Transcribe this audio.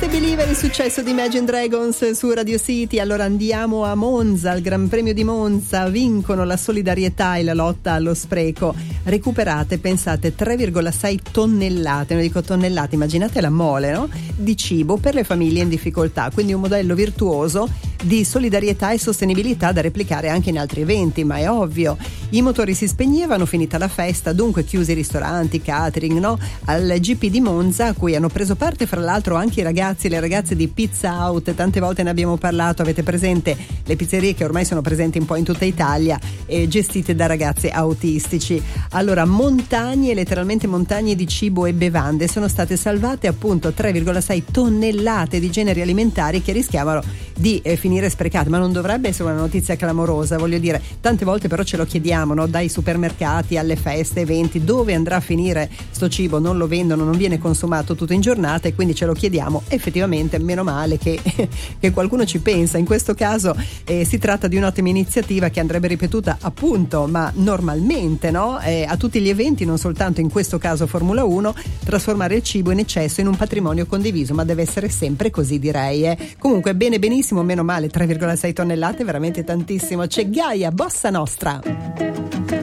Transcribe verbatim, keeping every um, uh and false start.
Believer, il successo di Imagine Dragons su Radio City. Allora andiamo a Monza, al Gran Premio di Monza. Vincono la solidarietà e la lotta allo spreco. Recuperate, pensate, tre virgola sei tonnellate, non dico tonnellate, immaginate la mole, no? Di cibo per le famiglie in difficoltà. Quindi un modello virtuoso di solidarietà e sostenibilità da replicare anche in altri eventi, ma è ovvio. I motori si spegnevano finita la festa, dunque chiusi i ristoranti, catering, no? Al G P di Monza, a cui hanno preso parte fra l'altro anche i ragazzi e le ragazze di Pizza Out. Tante volte ne abbiamo parlato, avete presente le pizzerie che ormai sono presenti un po' in tutta Italia e gestite da ragazzi autistici. Allora, montagne, letteralmente montagne di cibo e bevande sono state salvate, appunto tre virgola sei tonnellate di generi alimentari che rischiavano di eh, finire sprecate, ma non dovrebbe essere una notizia clamorosa, voglio dire, tante volte però ce lo chiediamo, no? Dai supermercati alle feste, eventi, dove andrà a finire sto cibo? Non lo vendono, non viene consumato tutto in giornata e quindi ce lo chiediamo. Effettivamente meno male che, che qualcuno ci pensa. In questo caso eh, si tratta di un'ottima iniziativa che andrebbe ripetuta appunto, ma normalmente, no? Eh, a tutti gli eventi, non soltanto in questo caso Formula uno, trasformare il cibo in eccesso in un patrimonio condiviso, ma deve essere sempre così, direi. Eh. Comunque bene benissimo, meno male, tre virgola sei tonnellate, veramente tantissimo. C'è Gaia, Bossa Nostra.